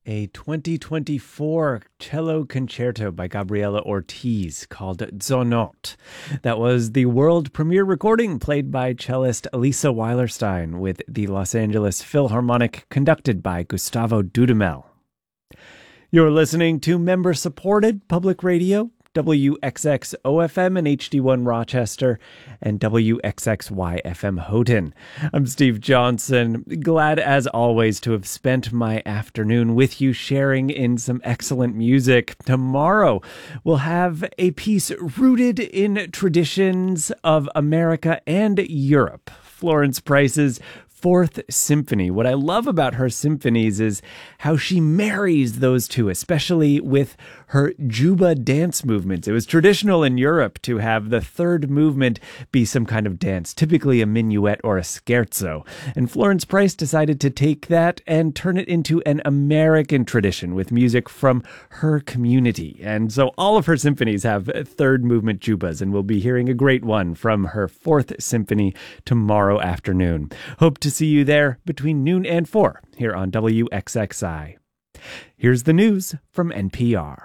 A 2024 cello concerto by Gabriela Ortiz called Zonot. That was the world premiere recording played by cellist Elisa Weilerstein with the Los Angeles Philharmonic, conducted by Gustavo Dudamel. You're listening to member-supported public radio, WXX-OFM and HD1 Rochester, and WXXY-FM Houghton. I'm Steve Johnson, glad as always to have spent my afternoon with you sharing in some excellent music. Tomorrow we'll have a piece rooted in traditions of America and Europe. Florence Price's Fourth Symphony. What I love about her symphonies is how she marries those two, especially with her Juba dance movements. It was traditional in Europe to have the third movement be some kind of dance, typically a minuet or a scherzo. And Florence Price decided to take that and turn it into an American tradition with music from her community. And so all of her symphonies have third movement Jubas, and we'll be hearing a great one from her Fourth Symphony tomorrow afternoon. Hope to see you there between noon and 4 here on WXXI. Here's the news from NPR.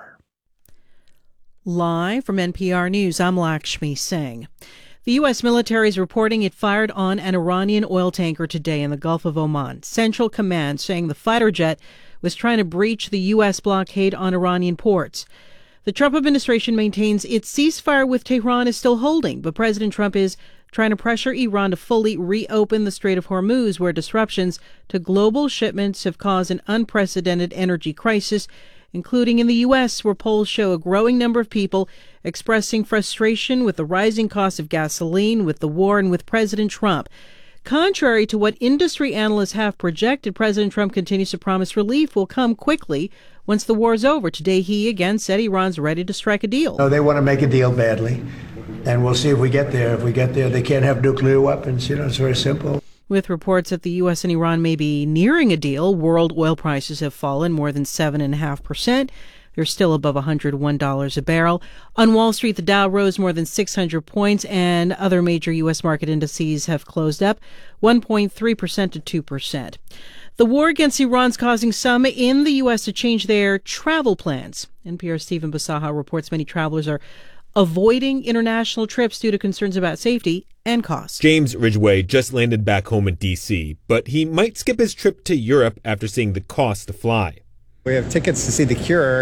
Live from NPR News, I'm Lakshmi Singh. The U.S. military is reporting it fired on an Iranian oil tanker today in the Gulf of Oman. Central Command saying the fighter jet was trying to breach the U.S. blockade on Iranian ports. The Trump administration maintains its ceasefire with Tehran is still holding, but President Trump is trying to pressure Iran to fully reopen the Strait of Hormuz, where disruptions to global shipments have caused an unprecedented energy crisis, including in the U.S., where polls show a growing number of people expressing frustration with the rising cost of gasoline, with the war, and with President Trump. Contrary to what industry analysts have projected, President Trump continues to promise relief will come quickly once the war is over. Today, he again said Iran's ready to strike a deal. No, they want to make a deal badly, and we'll see if we get there. If we get there, they can't have nuclear weapons. It's very simple. With reports that the U.S. and Iran may be nearing a deal, world oil prices have fallen more than 7.5%. They're still above $101 a barrel. On Wall Street, the Dow rose more than 600 points, and other major U.S. market indices have closed up 1.3% to 2%. The war against Iran's causing some in the U.S. to change their travel plans. NPR's Stephen Basaha reports many travelers are avoiding international trips due to concerns about safety and cost. James Ridgway just landed back home in D.C., but he might skip his trip to Europe after seeing the cost to fly. We have tickets to see The Cure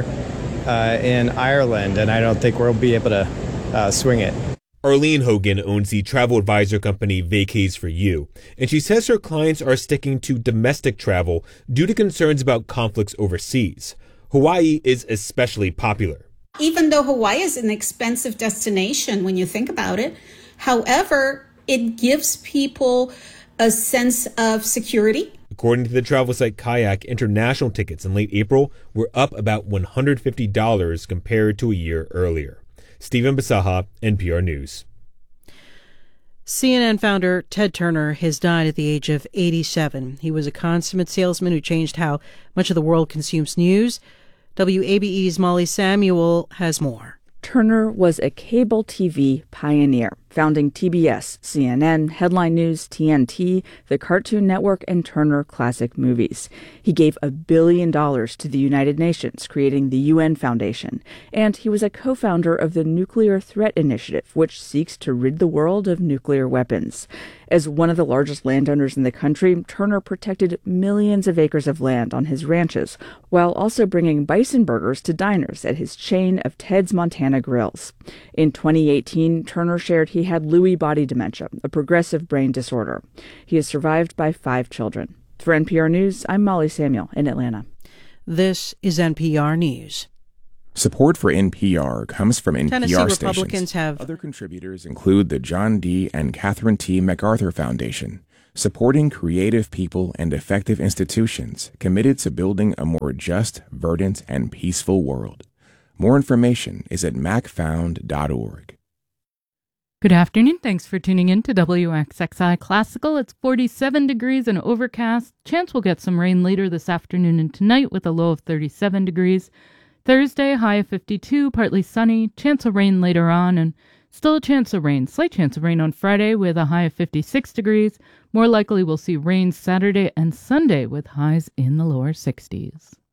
in Ireland, and I don't think we'll be able to swing it. Arlene Hogan owns the travel advisor company Vacays for You, and she says her clients are sticking to domestic travel due to concerns about conflicts overseas. Hawaii is especially popular. Even though Hawaii is an expensive destination when you think about it, however, it gives people a sense of security. According to the travel site Kayak, international tickets in late April were up about $150 compared to a year earlier. Stephen Basaha, NPR News. CNN founder Ted Turner has died at the age of 87. He was a consummate salesman who changed how much of the world consumes news. WABE's Molly Samuel has more. Turner was a cable TV pioneer, founding TBS, CNN, Headline News, TNT, the Cartoon Network, and Turner Classic Movies. He gave $1 billion to the United Nations, creating the UN Foundation. And he was a co-founder of the Nuclear Threat Initiative, which seeks to rid the world of nuclear weapons. As one of the largest landowners in the country, Turner protected millions of acres of land on his ranches, while also bringing bison burgers to diners at his chain of Ted's Montana Grills. In 2018, Turner shared he had Lewy body dementia, a progressive brain disorder. He is survived by 5 children. For NPR News, I'm Molly Samuel in Atlanta. This is NPR News. Support for NPR comes from NPR Tennessee stations. Republicans have Other contributors include the John D. and Catherine T. MacArthur Foundation, supporting creative people and effective institutions committed to building a more just, verdant, and peaceful world. More information is at macfound.org. Good afternoon. Thanks for tuning in to WXXI Classical. It's 47 degrees and overcast. Chance we'll get some rain later this afternoon and tonight with a low of 37 degrees. Thursday, high of 52, partly sunny. Chance of rain later on and still a chance of rain. Slight chance of rain on Friday with a high of 56 degrees. More likely we'll see rain Saturday and Sunday with highs in the lower 60s.